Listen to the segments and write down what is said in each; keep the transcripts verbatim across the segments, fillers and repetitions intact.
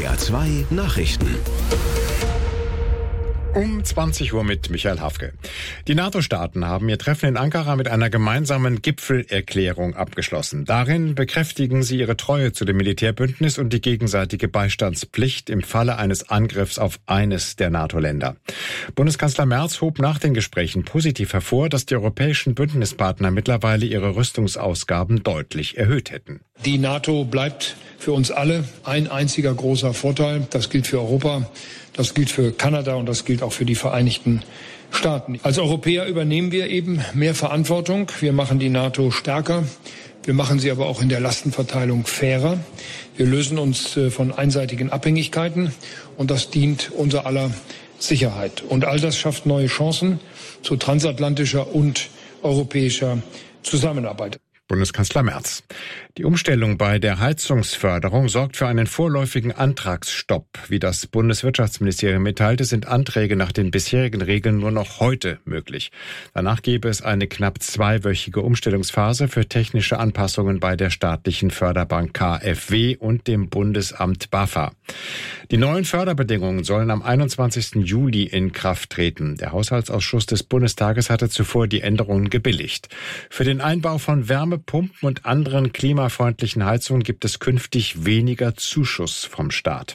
R zwei Nachrichten. Um zwanzig Uhr mit Michael Hafke. Die NATO-Staaten haben ihr Treffen in Ankara mit einer gemeinsamen Gipfelerklärung abgeschlossen. Darin bekräftigen sie ihre Treue zu dem Militärbündnis und die gegenseitige Beistandspflicht im Falle eines Angriffs auf eines der NATO-Länder. Bundeskanzler Merz hob nach den Gesprächen positiv hervor, dass die europäischen Bündnispartner mittlerweile ihre Rüstungsausgaben deutlich erhöht hätten. Die NATO bleibt für uns alle ein einziger großer Vorteil. Das gilt für Europa, das gilt für Kanada und das gilt auch für die Vereinigten Staaten. Als Europäer übernehmen wir eben mehr Verantwortung. Wir machen die NATO stärker. Wir machen sie aber auch in der Lastenverteilung fairer. Wir lösen uns von einseitigen Abhängigkeiten und das dient unser aller Sicherheit. Und all das schafft neue Chancen zu transatlantischer und europäischer Zusammenarbeit. Bundeskanzler Merz. Die Umstellung bei der Heizungsförderung sorgt für einen vorläufigen Antragsstopp. Wie das Bundeswirtschaftsministerium mitteilte, sind Anträge nach den bisherigen Regeln nur noch heute möglich. Danach gäbe es eine knapp zweiwöchige Umstellungsphase für technische Anpassungen bei der staatlichen Förderbank K f W und dem Bundesamt BAFA. Die neuen Förderbedingungen sollen am einundzwanzigsten Juli in Kraft treten. Der Haushaltsausschuss des Bundestages hatte zuvor die Änderungen gebilligt. Für den Einbau von Wärmepumpen und anderen klimafreundlichen Heizungen gibt es künftig weniger Zuschuss vom Staat.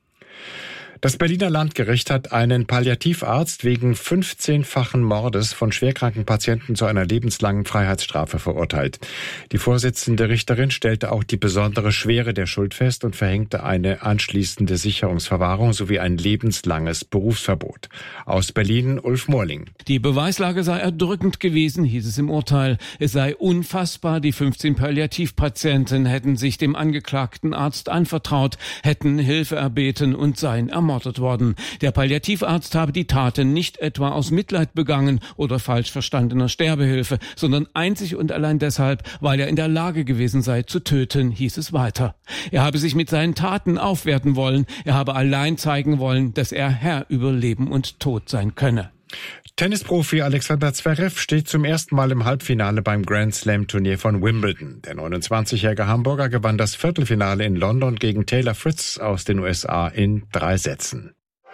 Das Berliner Landgericht hat einen Palliativarzt wegen fünfzehnfachen Mordes von schwerkranken Patienten zu einer lebenslangen Freiheitsstrafe verurteilt. Die Vorsitzende Richterin stellte auch die besondere Schwere der Schuld fest und verhängte eine anschließende Sicherungsverwahrung sowie ein lebenslanges Berufsverbot. Aus Berlin Ulf Morling. Die Beweislage sei erdrückend gewesen, hieß es im Urteil. Es sei unfassbar, die fünfzehn Palliativpatienten hätten sich dem angeklagten Arzt anvertraut, hätten Hilfe erbeten und seien ermordet worden. Der Palliativarzt habe die Taten nicht etwa aus Mitleid begangen oder falsch verstandener Sterbehilfe, sondern einzig und allein deshalb, weil er in der Lage gewesen sei zu töten, hieß es weiter. Er habe sich mit seinen Taten aufwerten wollen, er habe allein zeigen wollen, dass er Herr über Leben und Tod sein könne. Tennisprofi Alexander Zverev steht zum ersten Mal im Halbfinale beim Grand Slam Turnier von Wimbledon. Der neunundzwanzigjährige Hamburger gewann das Viertelfinale in London gegen Taylor Fritz aus den U S A in drei Sätzen.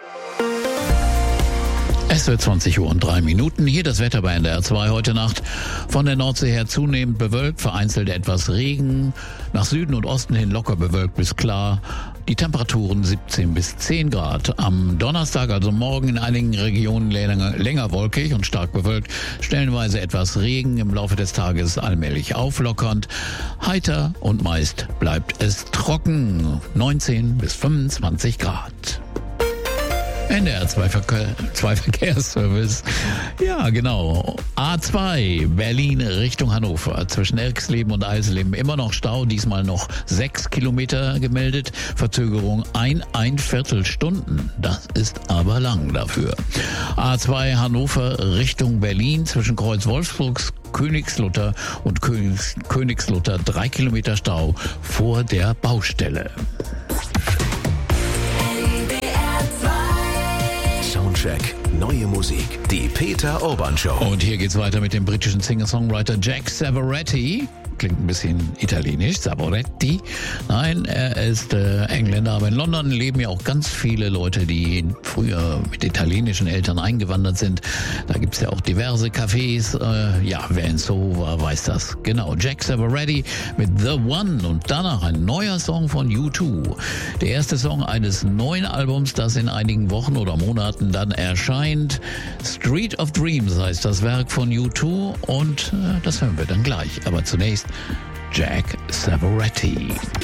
Es wird zwanzig Uhr und drei Minuten. Hier das Wetter bei N D R zwei heute Nacht. Von der Nordsee her zunehmend bewölkt, vereinzelt etwas Regen. Nach Süden und Osten hin locker bewölkt bis klar. Die Temperaturen siebzehn bis zehn Grad. Am Donnerstag, also morgen, in einigen Regionen länger, länger wolkig und stark bewölkt. Stellenweise etwas Regen, im Laufe des Tages allmählich auflockernd. Heiter und meist bleibt es trocken. neunzehn bis fünfundzwanzig Grad. N D R zwei Verkehr, zwei Verkehrsservice. Ja, genau. A zwei, Berlin Richtung Hannover. Zwischen Erxleben und Eisleben immer noch Stau. Diesmal noch sechs Kilometer gemeldet. Verzögerung ein, ein Viertelstunden. Das ist aber lang dafür. A zwei, Hannover Richtung Berlin. Zwischen Kreuz Wolfsburgs, Königslutter und Königs, Königslutter drei Kilometer Stau vor der Baustelle. Soundcheck, neue Musik, die Peter Urban Show. Und hier geht's weiter mit dem britischen Singer-Songwriter Jack Savoretti. Klingt ein bisschen italienisch, Savoretti. Nein, er ist äh, Engländer, aber in London leben ja auch ganz viele Leute, die früher mit italienischen Eltern eingewandert sind. Da gibt's ja auch diverse Cafés. Äh, ja, wer in Soho war, weiß das. Genau, Jack Savoretti mit The One und danach ein neuer Song von U zwei. Der erste Song eines neuen Albums, das in einigen Wochen oder Monaten dann erscheint. Street of Dreams heißt das Werk von U zwei und äh, das hören wir dann gleich. Aber zunächst Jack Savoretti.